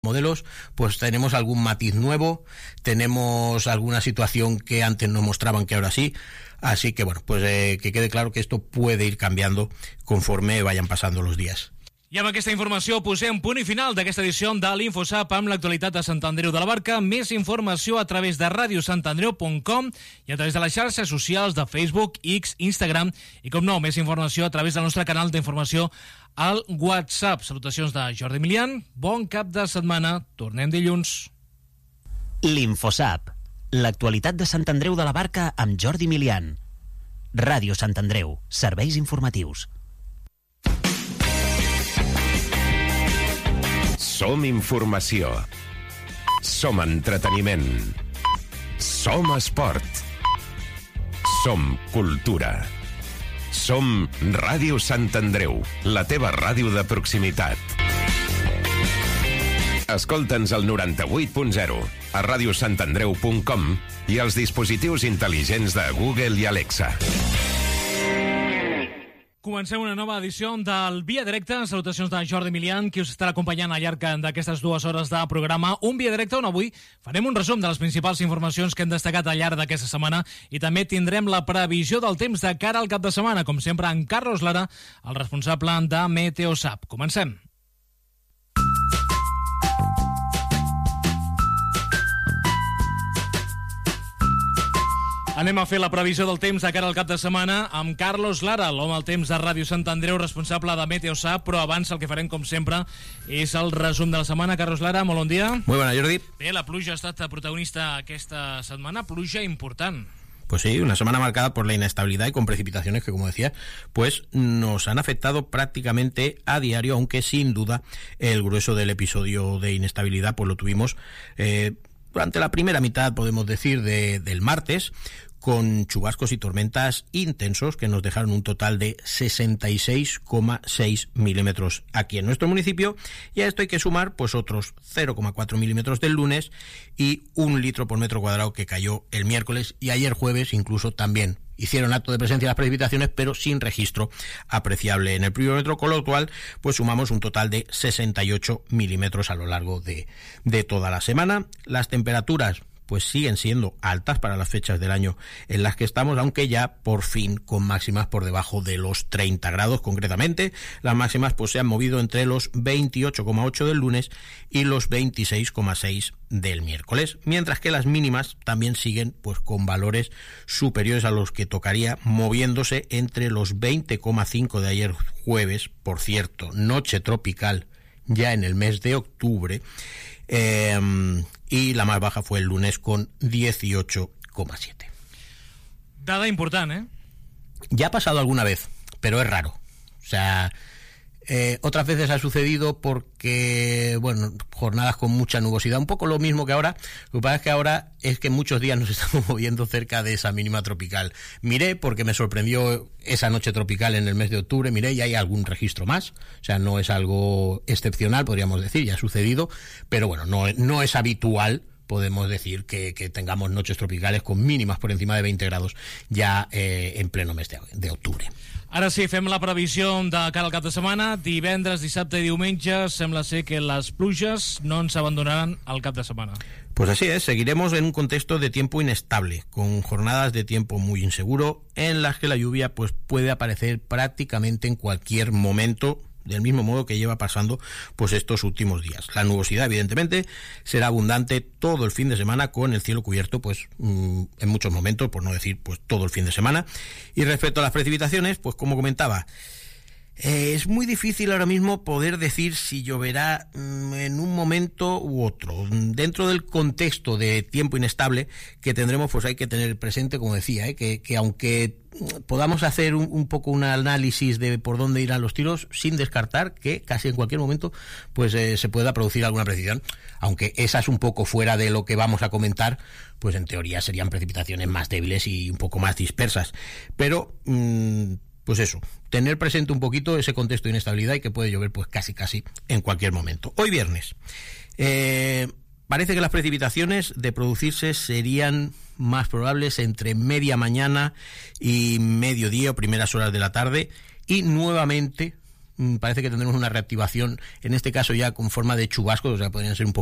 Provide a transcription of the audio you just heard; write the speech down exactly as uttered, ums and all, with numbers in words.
modelos, pues tenemos algún matiz nuevo, tenemos alguna situación que antes no mostraban que ahora sí, así que bueno, pues eh, que quede claro que esto puede ir canviando conforme vayan pasando los días. I amb aquesta informació posem punt i final d'aquesta edició de l'InfoSap amb l'actualitat de Sant Andreu de la Barca. Més informació a través de radio sant andreu punt com i a través de les xarxes socials de Facebook, X, Instagram i, com no, més informació a través del nostre canal d'informació al WhatsApp. Salutacions de Jordi Milian. Bon cap de setmana. Tornem dilluns. L'InfoSap. L'actualitat de Sant Andreu de la Barca amb Jordi Milian. Ràdio Sant Andreu. Serveis informatius. Som informació. Som entreteniment. Som esport. Som cultura. Som Ràdio Sant Andreu, la teva ràdio de proximitat. Escolta'ns al noranta-vuit punt zero, a radio sant andreu punt com i als dispositius intel·ligents de Google i Alexa. Comencem una nova edició del Via Directe. Salutacions de Jordi Milian, qui us estarà acompanyant al llarg d'aquestes dues hores de programa. Un Via Directe on avui farem un resum de les principals informacions que hem destacat al llarg d'aquesta setmana i també tindrem la previsió del temps de cara al cap de setmana, com sempre en Carlos Lara, el responsable de Meteosap. Comencem. Anem a fer la previsió del temps de cara al cap de setmana amb Carlos Lara, l'home del temps de Ràdio Sant Andreu, responsable de Meteosap, però abans el que farem, com sempre, és el resum de la setmana. Carlos Lara, molt bon dia. Muy buena, Jordi. Bé, la pluja ha estat protagonista aquesta setmana, pluja important. Pues sí, una semana marcada por la inestabilidad y con precipitaciones que, como decía, pues nos han afectado prácticamente a diario, aunque sin duda el grueso del episodio de inestabilidad pues lo tuvimos eh, durante la primera mitad, podemos decir, de, del martes, con chubascos y tormentas intensos que nos dejaron un total de sesenta y seis coma seis milímetros aquí en nuestro municipio, y a esto hay que sumar pues otros cero coma cuatro milímetros del lunes y un litro por metro cuadrado que cayó el miércoles, y ayer jueves incluso también hicieron acto de presencia las precipitaciones, pero sin registro apreciable en el pluviómetro, con lo cual pues sumamos un total de sesenta y ocho milímetros a lo largo de, de toda la semana. Las temperaturas pues siguen siendo altas para las fechas del año en las que estamos, aunque ya por fin con máximas por debajo de los treinta grados concretamente. Las máximas pues se han movido entre los veintiocho coma ocho del lunes y los veintiséis coma seis del miércoles, mientras que las mínimas también siguen pues con valores superiores a los que tocaría, moviéndose entre los veinte coma cinco de ayer jueves, por cierto, noche tropical ya en el mes de octubre, eh, y la más baja fue el lunes con dieciocho coma siete. Dada important, ¿eh? Ya ha pasado alguna vez, pero es raro. O sea, eh, otras veces ha sucedido porque, bueno, jornadas con mucha nubosidad, un poco lo mismo que ahora. Lo que pasa es que ahora es que muchos días nos estamos moviendo cerca de esa mínima tropical. Miré porque me sorprendió esa noche tropical en el mes de octubre, miré y hay algún registro más. O sea, no es algo excepcional, podríamos decir, ya ha sucedido, pero bueno, no, no es habitual, podemos decir, que, que tengamos noches tropicales con mínimas por encima de veinte grados ya eh, en pleno mes de, de octubre. Ara sí, fem la previsió de cara al cap de setmana. Divendres, dissabte i diumenge sembla ser que les pluges no ens abandonaran al cap de setmana. Pues así es, seguiremos en un contexto de tiempo inestable, con jornadas de tiempo muy inseguro, en las que la lluvia pues puede aparecer prácticamente en cualquier momento, del mismo modo que lleva pasando pues estos últimos días. La nubosidad evidentemente será abundante todo el fin de semana, con el cielo cubierto pues mmm, en muchos momentos, por no decir pues todo el fin de semana. Y respecto a las precipitaciones, pues como comentaba, Eh, es muy difícil ahora mismo poder decir si lloverá mm, en un momento u otro. Dentro del contexto de tiempo inestable que tendremos, pues hay que tener presente, como decía, ¿eh? que, que aunque podamos hacer un, un poco un análisis de por dónde irán los tiros, sin descartar que casi en cualquier momento pues eh, se pueda producir alguna precipitación, aunque esa es un poco fuera de lo que vamos a comentar, pues en teoría serían precipitaciones más débiles y un poco más dispersas. Pero mmm, pues eso, tener presente un poquito ese contexto de inestabilidad y que puede llover pues casi casi en cualquier momento. Hoy viernes, eh, parece que las precipitaciones de producirse serían más probables entre media mañana y mediodía o primeras horas de la tarde, y nuevamente parece que tendremos una reactivación, en este caso ya con forma de chubascos, o sea, podrían ser un poquito